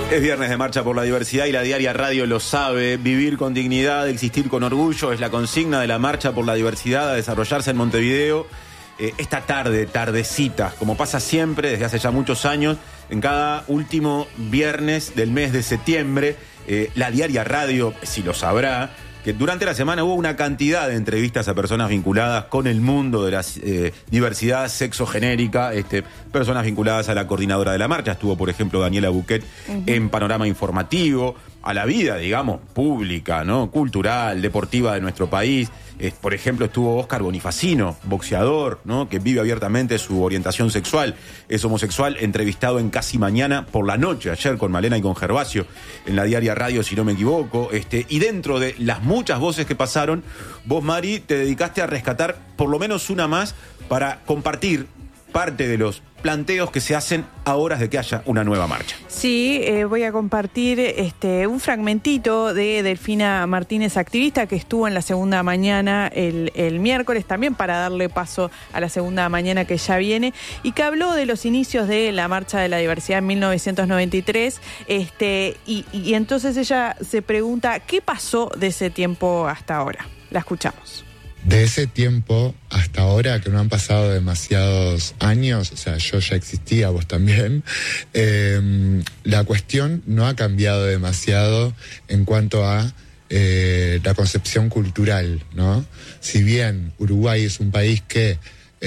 Es viernes de Marcha por la Diversidad y la Diaria Radio lo sabe. Vivir con dignidad, existir con orgullo es la consigna de la Marcha por la Diversidad a desarrollarse en Montevideo. Esta tardecita, como pasa siempre desde hace ya muchos años, en cada último viernes del mes de septiembre, la Diaria Radio, si lo sabrá, que durante la semana hubo una cantidad de entrevistas a personas vinculadas con el mundo de la diversidad sexogenérica, personas vinculadas a la coordinadora de la marcha. Estuvo, por ejemplo, Daniela Buquet en Panorama Informativo, a la vida, digamos, pública, ¿no? Cultural, deportiva de nuestro país. Por ejemplo, estuvo Oscar Bonifacino, boxeador, ¿no? Que vive abiertamente su orientación sexual. Es homosexual, entrevistado en Casi Mañana por la noche, ayer con Malena y con Gervasio, en la Diaria Radio, si no me equivoco. Y dentro de las muchas voces que pasaron, vos, Mari, te dedicaste a rescatar por lo menos una más para compartir parte de los planteos que se hacen a horas de que haya una nueva marcha. Sí, voy a compartir un fragmentito de Delfina Martínez, activista, que estuvo en la segunda mañana el miércoles, también para darle paso a la segunda mañana que ya viene, y que habló de los inicios de la Marcha de la Diversidad en 1993, y entonces ella se pregunta, ¿qué pasó de ese tiempo hasta ahora? La escuchamos. De ese tiempo hasta ahora, que no han pasado demasiados años, o sea, yo ya existía, vos también, la cuestión no ha cambiado demasiado en cuanto a la concepción cultural, ¿no? Si bien Uruguay es un país que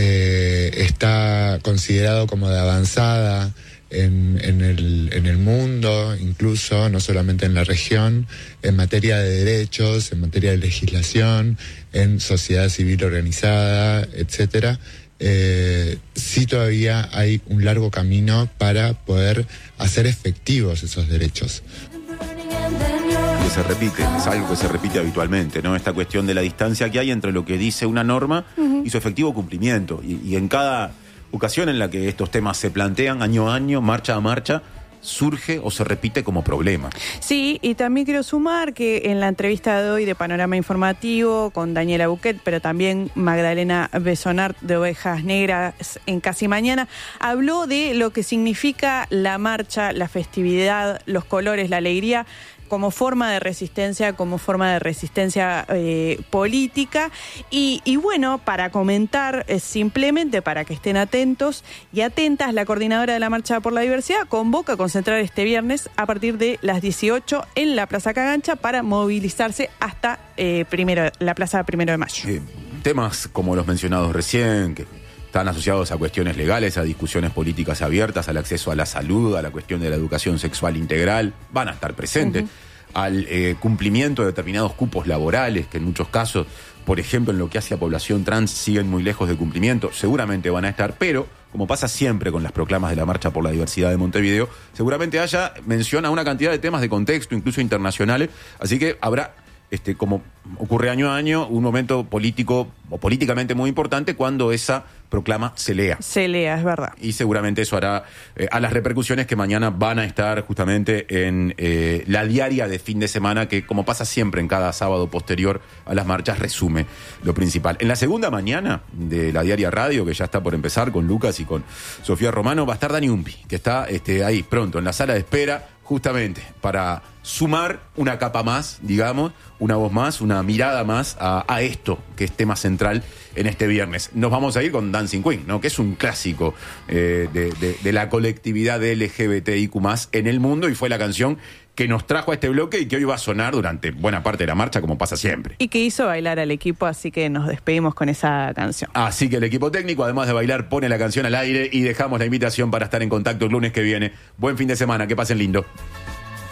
está considerado como de avanzada en el mundo, incluso, no solamente en la región, en materia de derechos, en materia de legislación, en sociedad civil organizada, etcétera, sí todavía hay un largo camino para poder hacer efectivos esos derechos. Que se repite, es algo que se repite habitualmente, ¿no? Esta cuestión de la distancia que hay entre lo que dice una norma y su efectivo cumplimiento. Y en cada ocasión en la que estos temas se plantean año a año, marcha a marcha, surge o se repite como problema. Sí, y también quiero sumar que en la entrevista de hoy de Panorama Informativo con Daniela Buquet, pero también Magdalena Besonart de Ovejas Negras en Casi Mañana, habló de lo que significa la marcha, la festividad, los colores, la alegría, como forma de resistencia política. Y bueno, para comentar, simplemente para que estén atentos y atentas, la coordinadora de la Marcha por la Diversidad convoca a concentrar este viernes a partir de las 18 en la Plaza Cagancha para movilizarse hasta la Plaza 1 de Mayo. Temas como los mencionados recién, que están asociados a cuestiones legales, a discusiones políticas abiertas, al acceso a la salud, a la cuestión de la educación sexual integral, van a estar presentes, al cumplimiento de determinados cupos laborales, que en muchos casos, por ejemplo, en lo que hace a población trans, siguen muy lejos de cumplimiento, seguramente van a estar, pero, como pasa siempre con las proclamas de la Marcha por la Diversidad de Montevideo, seguramente haya mención a una cantidad de temas de contexto, incluso internacionales, así que habrá, como ocurre año a año, un momento político o políticamente muy importante cuando esa proclama se lea. Se lea, es verdad. Y seguramente eso hará a las repercusiones que mañana van a estar justamente en la diaria de fin de semana, que, como pasa siempre en cada sábado posterior a las marchas, resume lo principal. En la segunda mañana de la Diaria Radio, que ya está por empezar con Lucas y con Sofía Romano, va a estar Dani Umpi, que está ahí pronto en la sala de espera, justamente para sumar una capa más, digamos, una voz más, una mirada más a esto que es tema central en este viernes. Nos vamos a ir con Dancing Queen, ¿no? Que es un clásico de la colectividad LGBTIQ+ en el mundo, y fue la canción que nos trajo a este bloque y que hoy va a sonar durante buena parte de la marcha, como pasa siempre. Y que hizo bailar al equipo, así que nos despedimos con esa canción. Así que el equipo técnico, además de bailar, pone la canción al aire y dejamos la invitación para estar en contacto el lunes que viene. Buen fin de semana, que pasen lindo.